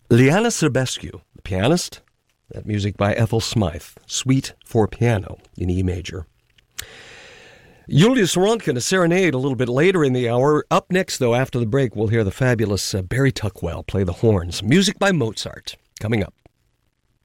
Liana Serbescu, the pianist. That music by Ethel Smythe, Suite for Piano in E major. Julius Röntgen, a serenade a little bit later in the hour. Up next, though, after the break, we'll hear the fabulous Barry Tuckwell play the horns. Music by Mozart, coming up.